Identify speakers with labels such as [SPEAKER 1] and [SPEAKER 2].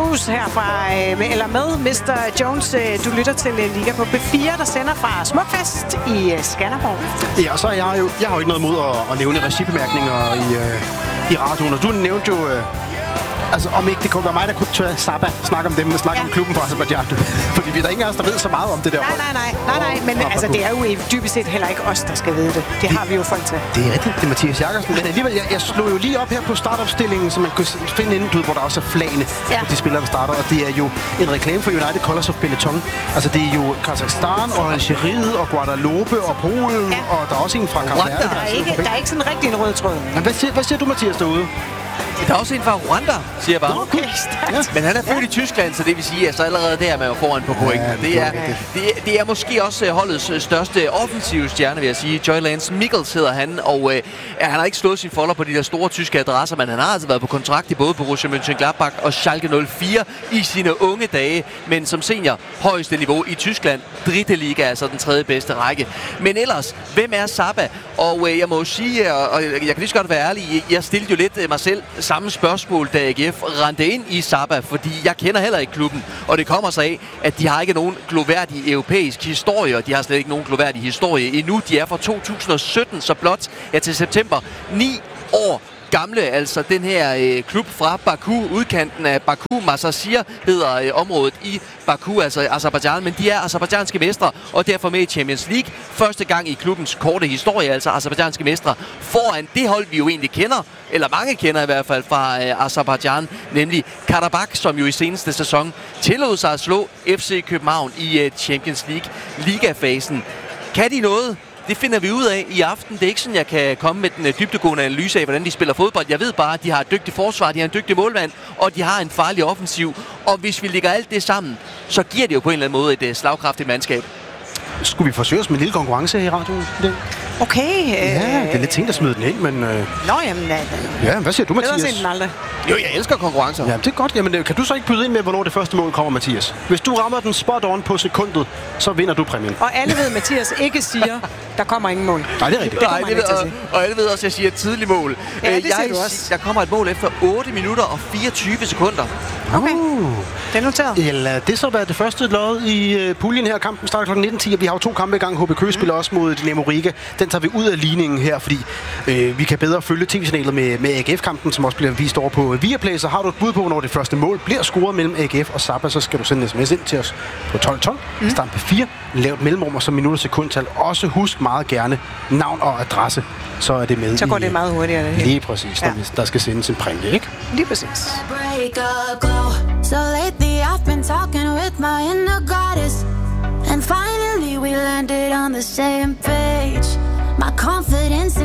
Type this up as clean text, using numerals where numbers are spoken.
[SPEAKER 1] Blues her fra, eller med Mr. Jones. Du lytter til Liga på B4, der sender fra Smukfest i Skanderborg.
[SPEAKER 2] Ja, og så jeg har jo ikke noget mod at nævne regibemærkninger i radioen, og du nævnte jo... Altså, om ikke det kunne være mig, der kunne tørre Saba, snakke om dem, og snakke om klubben fra Aserbajdsjan. Fordi vi er der ingen af os, der ved så meget om det der.
[SPEAKER 1] Nej. Men altså, det er jo dybest set heller ikke os, der skal vide det. Det har vi jo folk til.
[SPEAKER 2] Det er rigtigt, det er Mathias Jakobsen. Men alligevel, jeg slog jo lige op her på startopstillingen, så man kunne finde inden, hvor der også er flagene, de spillere, der starter. Og det er jo en reklame for United Colors of Benetton. Altså, det er jo Kazakhstan og Algeriet og Guadeloupe og Polen, og der er også en fra Kampverde.
[SPEAKER 1] Der er ikke sådan rigtig en rød tråd.
[SPEAKER 2] Men hvad siger du, Mathias, derude?
[SPEAKER 3] Der er også en fra Rwanda, siger jeg bare.
[SPEAKER 1] Okay,
[SPEAKER 3] men han er født i Tyskland, så det vil sige, at så allerede der er man jo foran på point. Ja, det er måske også holdets største offensive stjerne, vil jeg sige. Joylands Mikkels hedder han, og han har ikke slået sin folder på de der store tyske adresser, men han har altså været på kontrakt i både Borussia Mönchengladbach og Schalke 04 i sine unge dage. Men som senior, højeste niveau i Tyskland. Dritte Liga, altså den tredje bedste række. Men ellers, hvem er Saba? Og jeg må sige, og jeg kan lige så godt være ærlig, jeg stillede jo lidt mig selv samme spørgsmål, da AGF rendte ind i Saba, fordi jeg kender heller ikke klubben, og det kommer sig af, at de har ikke nogen gloværdig europæisk historie, og de har slet ikke nogen gloværdig historie endnu. De er fra 2017, så blot til september 9 år gamle, altså den her klub fra Baku, udkanten af Baku, Masasir hedder området i Baku, altså Aserbajdsjan, men de er aserbajdsjanske mestre, og derfor med i Champions League. Første gang i klubbens korte historie, altså aserbajdsjanske mestre, foran det hold, vi jo egentlig kender, eller mange kender i hvert fald fra Aserbajdsjan, nemlig Karabakh, som jo i seneste sæson tillod sig at slå FC København i Champions League ligafasen. Kan de noget? Det finder vi ud af i aften. Det er ikke sådan, jeg kan komme med den dybdegående analyse af, hvordan de spiller fodbold. Jeg ved bare, at de har et dygtigt forsvar, de har en dygtig målmand, og de har en farlig offensiv. Og hvis vi lægger alt det sammen, så giver det jo på en eller anden måde et slagkraftigt mandskab.
[SPEAKER 2] Skulle vi forsøge os med en lille konkurrence i radioen?
[SPEAKER 1] Okay.
[SPEAKER 2] Ja, det er lidt ting, der smider den ind, men...
[SPEAKER 1] Nå, jamen...
[SPEAKER 2] Ja, hvad siger du, Mathias?
[SPEAKER 1] Bedre sent aldrig.
[SPEAKER 3] Jo, jeg elsker konkurrencer.
[SPEAKER 2] Ja, det er godt. Jamen, kan du så ikke byde ind med, hvornår det første mål kommer, Mathias? Hvis du rammer den spot on på sekundet, så vinder du præmien.
[SPEAKER 1] Og alle ved, Mathias ikke siger, der kommer ingen mål.
[SPEAKER 2] Nej, det er rigtigt.
[SPEAKER 3] Og alle ved også, at jeg siger tidlig mål.
[SPEAKER 1] Ja, det siger du også.
[SPEAKER 3] Der kommer et mål efter 8 minutter og 24 sekunder.
[SPEAKER 1] Okay. Det er noteret.
[SPEAKER 2] Eller det så være det første lod i puljen her. Kampen starter kl. 19.10, og vi har jo 2 kampe i gang. HB Køge spiller også mod Dynamo Riga. Den tager vi ud af ligningen her, fordi vi kan bedre følge tv-signalet med AGF-kampen, som også bliver vist over på Viaplay. Så har du et bud på, når det første mål bliver scoret mellem AGF og Saba, så skal du sende en sms ind til os på 1212. Stampe 4. Lav et mellemrum og så minut og sekundtal. Også husk meget gerne navn og adresse. Så er det med.
[SPEAKER 1] Så går det meget hurtigere. Det
[SPEAKER 2] lige præcis. Ja. Der skal sendes en præmie, ikke?
[SPEAKER 1] Lige præcis.
[SPEAKER 4] So lately I've been talking with my inner goddess, and finally we landed on the same page. My confidence in